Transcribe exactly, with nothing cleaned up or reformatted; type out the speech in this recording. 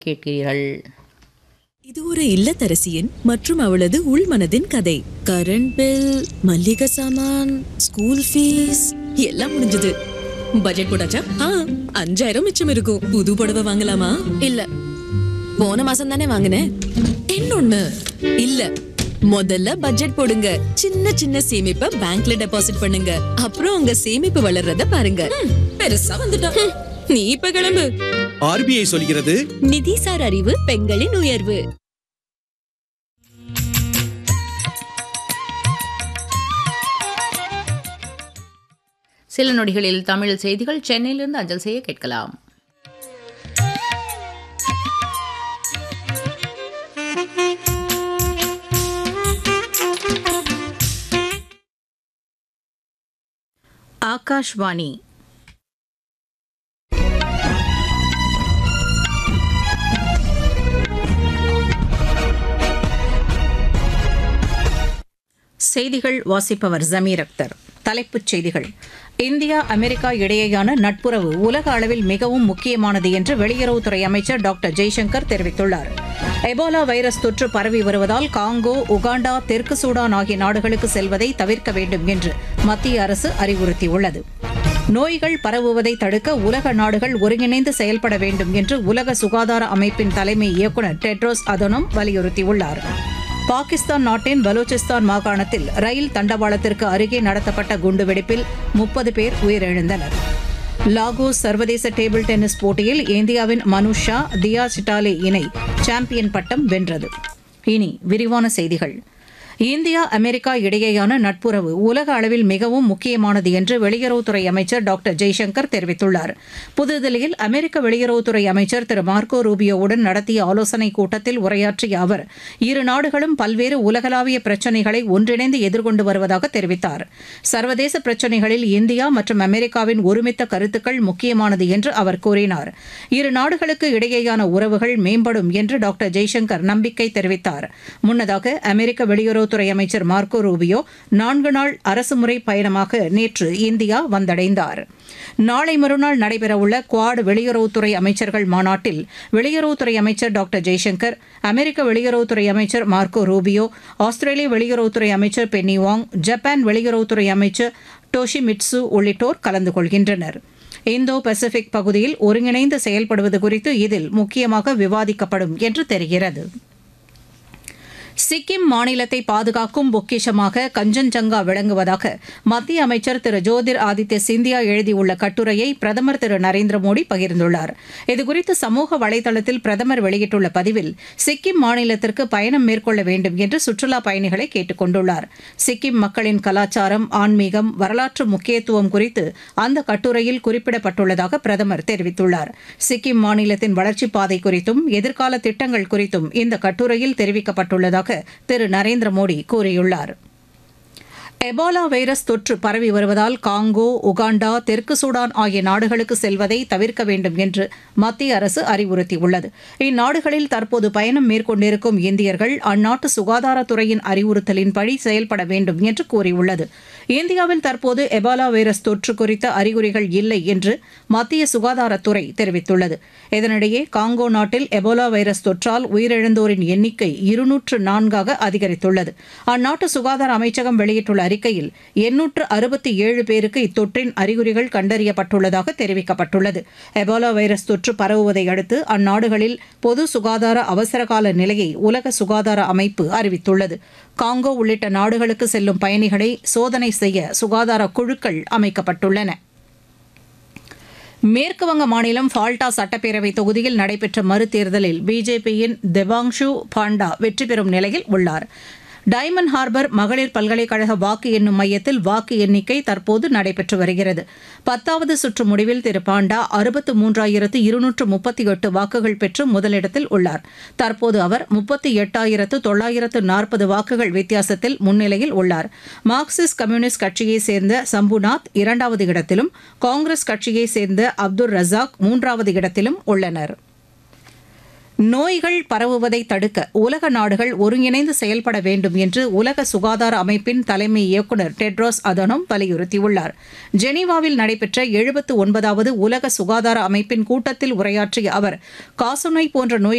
கேட்கிறீர்கள். இது ஒரு இல்லத்தரசியின் மற்றும் அவளது உள்மனதின் கதை. கரண்ட் பில், மல்லிகை சாமான், ஸ்கூல் ஃபீஸ் எல்லாம் முடிஞ்சது. பட்ஜெட் போட்டாச்சா? ஆ, அஞ்சாயிரம் மிச்சம் இருக்கும். புது புடவை வாங்கலாமா? இல்ல, போன மாசம் தானே வாங்கினேன். இன்னொன்னு இல்ல, முதல்ல பட்ஜெட் போடுங்க. சின்ன சின்ன சேமிப்பை பேங்க்ல டெபாசிட் பண்ணுங்க. அப்புறம் உங்க சேமிப்பு வளர்றத பாருங்க. பெருசா வந்துட்டோம். நீ இப்ப கிளம்பு. ஆர்பிஐ சொல்கிறது, நிதிசார் அறிவு பெண்களின் உயர்வு. சில நொடிகளில் தமிழ் செய்திகள் சென்னையிலிருந்து அஞ்சல் செய்ய கேட்கலாம். ஆகாஷ்வாணி. செய்திகள் வாசிப்பவர் ஜமீர் அக்தர். தலைப்புச் செய்திகள். இந்தியா அமெரிக்கா இடையேயான நட்புறவு உலக அளவில் மிகவும் முக்கியமானது என்று வெளியுறவுத்துறை அமைச்சர் டாக்டர் ஜெய்சங்கர் தெரிவித்துள்ளார். எபோலா வைரஸ் தொற்று பரவி வருவதால் காங்கோ, உகாண்டா, தெற்கு சூடான் ஆகிய நாடுகளுக்கு செல்வதை தவிர்க்க வேண்டும் என்று மத்திய அரசு அறிவுறுத்தியுள்ளது. நோய்கள் பரவுவதை தடுக்க உலக நாடுகள் ஒருங்கிணைந்து செயல்பட வேண்டும் என்று உலக சுகாதார அமைப்பின் தலைமை இயக்குநர் டெட்ரோஸ் அதனோம் வலியுறுத்தியுள்ளார். பாகிஸ்தான் நாட்டின் பலூச்சிஸ்தான் மாகாணத்தில் ரயில் தண்டவாளத்திற்கு அருகே நடத்தப்பட்ட குண்டுவெடிப்பில் முப்பது பேர் உயிரிழந்தனர். லாகோஸ் சர்வதேச டேபிள் டென்னிஸ் போட்டியில் இந்தியாவின் மனுஷா தியா சிட்டாலே இணை சாம்பியன் பட்டம் வென்றது. இனி விரிவான செய்திகள். இந்தியா அமெரிக்கா இடையேயான நட்புறவு உலக அளவில் மிகவும் முக்கியமானது என்று வெளியுறவுத்துறை அமைச்சர் டாக்டர் ஜெய்சங்கர் தெரிவித்துள்ளார். புதுதில்லியில் அமெரிக்க வெளியுறவுத்துறை அமைச்சர் திரு மார்க்கோ ரூபியோவுடன் நடத்திய ஆலோசனைக் கூட்டத்தில் உரையாற்றிய அவர், இரு நாடுகளும் பல்வேறு உலகளாவிய பிரச்சினைகளை ஒன்றிணைந்து எதிர்கொண்டு வருவதாக தெரிவித்தார். சர்வதேச பிரச்சினைகளில் இந்தியா மற்றும் அமெரிக்காவின் ஒருமித்த கருத்துக்கள் முக்கியமானது என்று அவர் கூறினார். இரு நாடுகளுக்கு இடையேயான உறவுகள் மேம்படும் என்று டாக்டர் ஜெய்சங்கர் நம்பிக்கை தெரிவித்தார். முன்னதாக அமெரிக்க வெளியுறவு துறை அமைச்சர் மார்க்கோ ரூபியோ நான்கு நாள் அரசுமுறை பயணமாக நேற்று இந்தியா வந்தடைந்தார். நாளை மறுநாள் நடைபெறவுள்ள குவாட் வெளியுறவுத்துறை அமைச்சர்கள் மாநாட்டில் வெளியுறவுத்துறை அமைச்சர் டாக்டர் ஜெய்சங்கர், அமெரிக்க வெளியுறவுத்துறை அமைச்சர் மார்க்கோ ரூபியோ, ஆஸ்திரேலிய வெளியுறவுத்துறை அமைச்சர் பென்னி வாங், ஜப்பான் வெளியுறவுத்துறை அமைச்சர் டோஷிமிட்சு உள்ளிட்டோர் கலந்து கொள்கின்றனர். இந்தோ பசிபிக் பகுதியில் ஒருங்கிணைந்து செயல்படுவது குறித்து இதில் முக்கியமாக விவாதிக்கப்படும் என்று தெரிகிறது. சிக்கிம் மாநிலத்தை பாதுகாக்கும் பொக்கிஷமாக கஞ்சன்ஜங்கா விளங்குவதாக மத்திய அமைச்சர் திரு ஜோதிர் ஆதித்ய சிந்தியா எழுதியுள்ள கட்டுரையை பிரதமர் திரு நரேந்திர மோடி பகிர்ந்துள்ளார். இதுகுறித்து சமூக வலைதளத்தில் பிரதமர் வெளியிட்டுள்ள பதிவில், சிக்கிம் மாநிலத்திற்கு பயணம் மேற்கொள்ள வேண்டும் என்று சுற்றுலா பயணிகளை கேட்டுக் கொண்டுள்ளார். சிக்கிம் மக்களின் கலாச்சாரம், ஆன்மீகம், வரலாற்று முக்கியத்துவம் குறித்து அந்த கட்டுரையில் குறிப்பிடப்பட்டுள்ளதாக பிரதமர் தெரிவித்துள்ளார். சிக்கிம் மாநிலத்தின் வளர்ச்சிப் பாதை குறித்தும் எதிர்கால திட்டங்கள் குறித்தும் இந்த கட்டுரையில் தெரிவிக்கப்பட்டுள்ளதாக திரு நரேந்திர மோடி கூறியுள்ளார். எபோலா வைரஸ் தொற்று பரவி வருவதால் காங்கோ, உகாண்டா, தெற்கு சூடான் ஆகிய நாடுகளுக்கு செல்வதை தவிர்க்க வேண்டும் என்று மத்திய அரசு அறிவுறுத்தியுள்ளது. இந்நாடுகளில் தற்போது பயணம் மேற்கொண்டிருக்கும் இந்தியர்கள் அந்நாட்டு சுகாதாரத்துறையின் அறிவுறுத்தலின்படி செயல்பட வேண்டும் என்று கூறியுள்ளது. இந்தியாவில் தற்போது எபோலா வைரஸ் தொற்று குறித்த அறிகுறிகள் இல்லை என்று மத்திய சுகாதாரத்துறை தெரிவித்துள்ளது. இதனிடையே காங்கோ நாட்டில் எபோலா வைரஸ் தொற்றால் உயிரிழந்தோரின் எண்ணிக்கை இருநூற்று நான்காக அதிகரித்துள்ளது. அந்நாட்டு சுகாதார அமைச்சகம் வெளியிட்டுள்ள அறிக்கையில் எண்ணூற்று அறுபத்தி ஏழு பேருக்கு இத்தொற்றின் அறிகுறிகள் கண்டறியப்பட்டுள்ளதாக தெரிவிக்கப்பட்டுள்ளது. எபோலா வைரஸ் தொற்று பரவுவதை அடுத்து அந்நாடுகளில் பொது சுகாதார அவசரகால நிலையை உலக சுகாதார அமைப்பு அறிவித்துள்ளது. காங்கோ உள்ளிட்ட நாடுகளுக்கு செல்லும் பயணிகளை சோதனை செய்ய சுகாதார குழுக்கள் அமைக்கப்பட்டுள்ளன. மேற்குவங்க மாநிலம் ஃபால்டா சட்டப்பேரவை தொகுதியில் நடைபெற்ற மறுதேர்தலில் பிஜேபியின் தேவாங்ஷு பாண்டா வெற்றி பெறும் நிலையில் உள்ளார். டைமண்ட் ஹார்பர் மகளிர் பல்கலைக்கழக வாக்கு எண்ணும் மையத்தில் வாக்கு எண்ணிக்கை தற்போது நடைபெற்று வருகிறது. பத்தாவது சுற்று முடிவில் திரு பாண்டா அறுபத்து மூன்றாயிரத்து இருநூற்று முப்பத்தி எட்டு வாக்குகள் பெற்று முதலிடத்தில் உள்ளார். தற்போது அவர் முப்பத்தி எட்டாயிரத்து தொள்ளாயிரத்து நாற்பது வாக்குகள் வித்தியாசத்தில் முன்னிலையில் உள்ளார். மார்க்சிஸ்ட் கம்யூனிஸ்ட் கட்சியைச் சேர்ந்த சம்புநாத் இரண்டாவது இடத்திலும், காங்கிரஸ் கட்சியைச் சேர்ந்த அப்துல் ரசாக் மூன்றாவது இடத்திலும் உள்ளனர். நோய்கள் பரவுவதை தடுக்க உலக நாடுகள் ஒருங்கிணைந்து செயல்பட வேண்டும் என்று உலக சுகாதார அமைப்பின் தலைமை இயக்குநர் டெட்ரோஸ் அதனோம் வலியுறுத்தியுள்ளார். ஜெனீவாவில் நடைபெற்ற எழுபத்து ஒன்பதாவது உலக சுகாதார அமைப்பின் கூட்டத்தில் உரையாற்றிய அவர் காசநோய் போன்ற நோய்